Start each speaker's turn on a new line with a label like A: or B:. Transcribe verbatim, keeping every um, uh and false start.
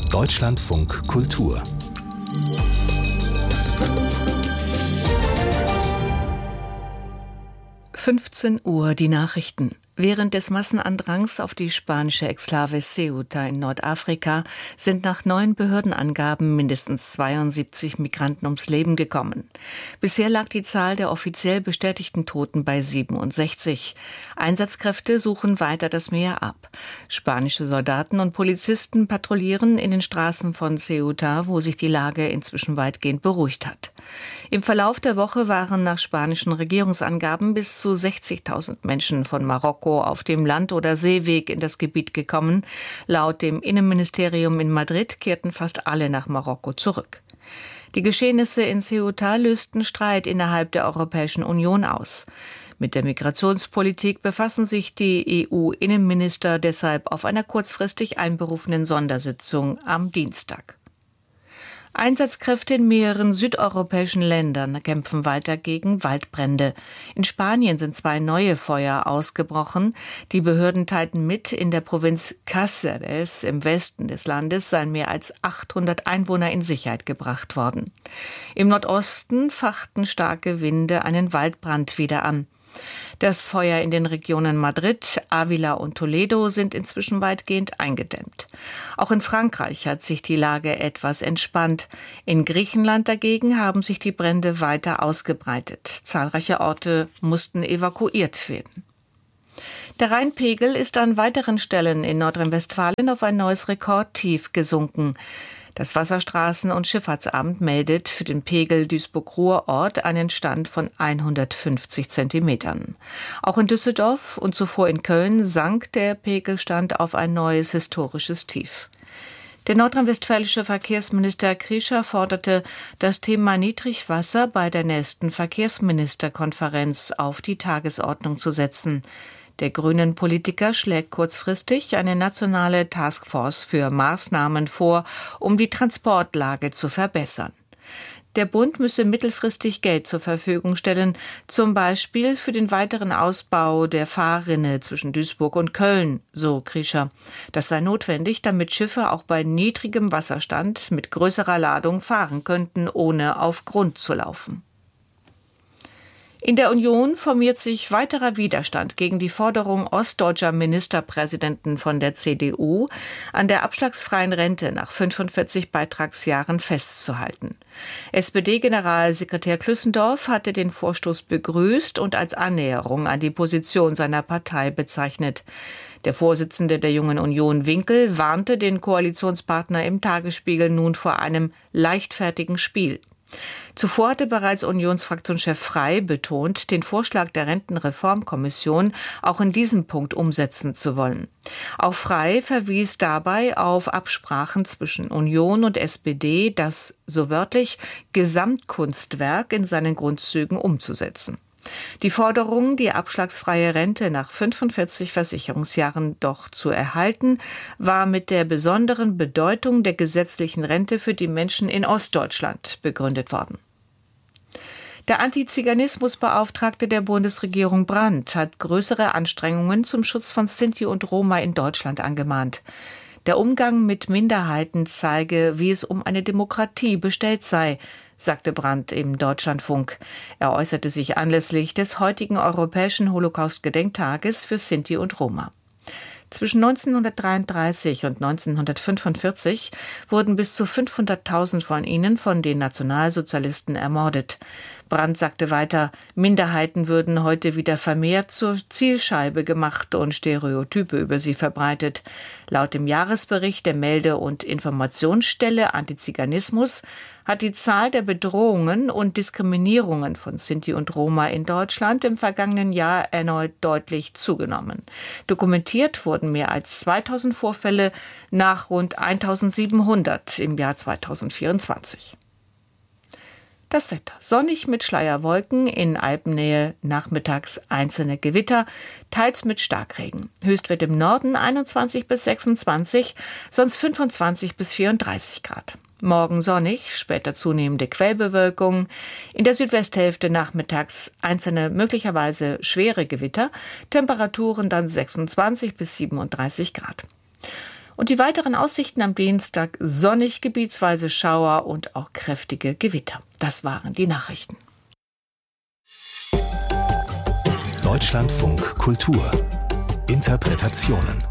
A: Deutschlandfunk Kultur.
B: fünfzehn Uhr, die Nachrichten. Während des Massenandrangs auf die spanische Exklave Ceuta in Nordafrika sind nach neuen Behördenangaben mindestens zweiundsiebzig Migranten ums Leben gekommen. Bisher lag die Zahl der offiziell bestätigten Toten bei siebenundsechzig. Einsatzkräfte suchen weiter das Meer ab. Spanische Soldaten und Polizisten patrouillieren in den Straßen von Ceuta, wo sich die Lage inzwischen weitgehend beruhigt hat. Im Verlauf der Woche waren nach spanischen Regierungsangaben bis zu sechzigtausend Menschen von Marokko auf dem Land- oder Seeweg in das Gebiet gekommen. Laut dem Innenministerium in Madrid kehrten fast alle nach Marokko zurück. Die Geschehnisse in Ceuta lösten Streit innerhalb der Europäischen Union aus. Mit der Migrationspolitik befassen sich die E U-Innenminister deshalb auf einer kurzfristig einberufenen Sondersitzung am Dienstag. Einsatzkräfte in mehreren südeuropäischen Ländern kämpfen weiter gegen Waldbrände. In Spanien sind zwei neue Feuer ausgebrochen. Die Behörden teilten mit, in der Provinz Cáceres im Westen des Landes seien mehr als achthundert Einwohner in Sicherheit gebracht worden. Im Nordosten fachten starke Winde einen Waldbrand wieder an. Das Feuer in den Regionen Madrid, Ávila und Toledo sind inzwischen weitgehend eingedämmt. Auch in Frankreich hat sich die Lage etwas entspannt. In Griechenland dagegen haben sich die Brände weiter ausgebreitet. Zahlreiche Orte mussten evakuiert werden. Der Rheinpegel ist an weiteren Stellen in Nordrhein-Westfalen auf ein neues Rekordtief gesunken. Das Wasserstraßen- und Schifffahrtsamt meldet für den Pegel Duisburg-Ruhrort einen Stand von hundertfünfzig Zentimetern. Auch in Düsseldorf und zuvor in Köln sank der Pegelstand auf ein neues historisches Tief. Der nordrhein-westfälische Verkehrsminister Kriescher forderte, das Thema Niedrigwasser bei der nächsten Verkehrsministerkonferenz auf die Tagesordnung zu setzen. Der grünen Politiker schlägt kurzfristig eine nationale Taskforce für Maßnahmen vor, um die Transportlage zu verbessern. Der Bund müsse mittelfristig Geld zur Verfügung stellen, zum Beispiel für den weiteren Ausbau der Fahrrinne zwischen Duisburg und Köln, so Kriescher. Das sei notwendig, damit Schiffe auch bei niedrigem Wasserstand mit größerer Ladung fahren könnten, ohne auf Grund zu laufen. In der Union formiert sich weiterer Widerstand gegen die Forderung ostdeutscher Ministerpräsidenten von der C D U, an der abschlagsfreien Rente nach fünfundvierzig Beitragsjahren festzuhalten. S P D-Generalsekretär Klüssendorf hatte den Vorstoß begrüßt und als Annäherung an die Position seiner Partei bezeichnet. Der Vorsitzende der Jungen Union, Winkel, warnte den Koalitionspartner im Tagesspiegel nun vor einem leichtfertigen Spiel. Zuvor hatte bereits Unionsfraktionschef Frey betont, den Vorschlag der Rentenreformkommission auch in diesem Punkt umsetzen zu wollen. Auch Frey verwies dabei auf Absprachen zwischen Union und S P D, das, so wörtlich, Gesamtkunstwerk in seinen Grundzügen umzusetzen. Die Forderung, die abschlagsfreie Rente nach fünfundvierzig Versicherungsjahren doch zu erhalten, war mit der besonderen Bedeutung der gesetzlichen Rente für die Menschen in Ostdeutschland begründet worden. Der Antiziganismusbeauftragte der Bundesregierung Brandt hat größere Anstrengungen zum Schutz von Sinti und Roma in Deutschland angemahnt. Der Umgang mit Minderheiten zeige, wie es um eine Demokratie bestellt sei, sagte Brandt im Deutschlandfunk. Er äußerte sich anlässlich des heutigen Europäischen Holocaust-Gedenktages für Sinti und Roma. Zwischen neunzehnhundertdreiunddreißig und neunzehnhundertfünfundvierzig wurden bis zu fünfhunderttausend von ihnen von den Nationalsozialisten ermordet. Brandt sagte weiter, Minderheiten würden heute wieder vermehrt zur Zielscheibe gemacht und Stereotype über sie verbreitet. Laut dem Jahresbericht der Melde- und Informationsstelle Antiziganismus hat die Zahl der Bedrohungen und Diskriminierungen von Sinti und Roma in Deutschland im vergangenen Jahr erneut deutlich zugenommen. Dokumentiert wurden mehr als zweitausend Vorfälle nach rund eintausendsiebenhundert im Jahr zweitausendvierundzwanzig. Das Wetter. Sonnig mit Schleierwolken, in Alpennähe nachmittags einzelne Gewitter, teils mit Starkregen. Höchstwert im Norden einundzwanzig bis sechsundzwanzig, sonst fünfundzwanzig bis vierunddreißig Grad. Morgen sonnig, später zunehmende Quellbewölkung. In der Südwesthälfte nachmittags einzelne möglicherweise schwere Gewitter. Temperaturen dann sechsundzwanzig bis siebenunddreißig Grad. Und die weiteren Aussichten am Dienstag: sonnig, gebietsweise Schauer und auch kräftige Gewitter. Das waren die Nachrichten.
A: Deutschlandfunk Kultur. Interpretationen